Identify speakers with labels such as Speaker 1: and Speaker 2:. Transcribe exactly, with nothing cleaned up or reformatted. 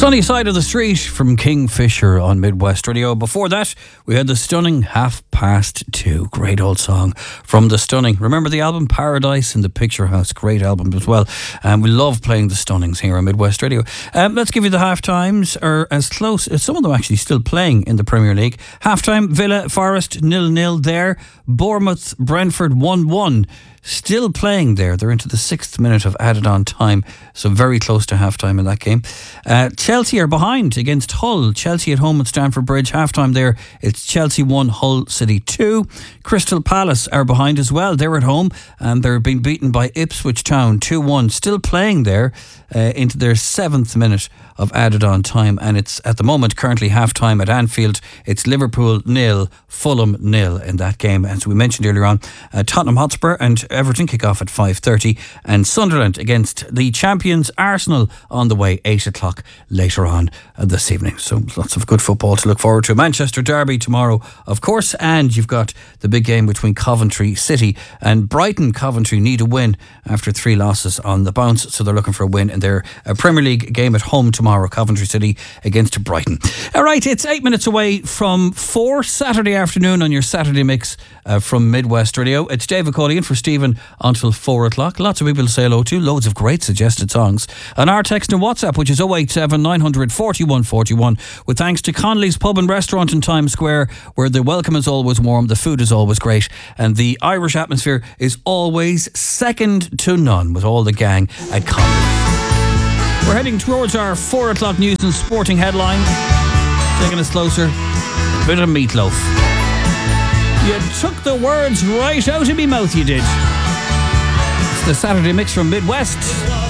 Speaker 1: Sunny Side of the Street from Kingfisher on Midwest Radio. Before that, we had the stunning Half Past Two. Great old song from the Stunning. Remember the album Paradise in the Picture House? Great album as well. And um, we love playing the Stunnings here on Midwest Radio. Um, let's give you the half times, or as close as some of them actually still playing in the Premier League. Half time, Villa, Forest, nil nil there. Bournemouth, Brentford, one one. Still playing there. They're into the sixth minute of added on time, so very close to half time in that game. Uh, Chelsea are behind against Hull. Chelsea at home at Stamford Bridge. Half time there, it's Chelsea one, Hull City two. Crystal Palace are behind as well. They're at home and they're being beaten by Ipswich Town two one. Still playing there uh, into their seventh minute of added on time, and it's at the moment currently half time at Anfield. It's Liverpool nil, Fulham nil in that game. As we mentioned earlier on, uh, Tottenham Hotspur and Everton kick off at five thirty, and Sunderland against the champions Arsenal on the way eight o'clock later on uh, this evening. So lots of good football to look forward to. Manchester Derby tomorrow, of course, and you've got the big game between Coventry City and Brighton. Coventry need a win after three losses on the bounce, so they're looking for a win in their uh, Premier League game at home tomorrow. Coventry City against Brighton. All right, it's eight minutes away from four Saturday afternoon on your Saturday mix uh, from Midwest Radio. It's David Cawley for Stephen until four o'clock. Lots of people to say hello to. Loads of great suggested songs. And our text and WhatsApp, which is oh eight seven, nine hundred, forty-one forty-one, with thanks to Connolly's Pub and Restaurant in Times Square, where the welcome is always warm, the food is always great, and the Irish atmosphere is always second to none with all the gang at Connolly's. We're heading towards our four o'clock news and sporting headline. Taking us closer, a bit of meatloaf. You took the words right out of me mouth, you did. It's the Saturday mix from Midwest.